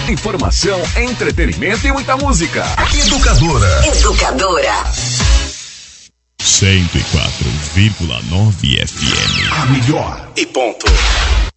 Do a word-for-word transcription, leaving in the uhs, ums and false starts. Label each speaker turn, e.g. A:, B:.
A: Informação, entretenimento e muita música.
B: Educadora.
C: Educadora.
B: cento e quatro vírgula nove F M.
A: A melhor.
B: E ponto.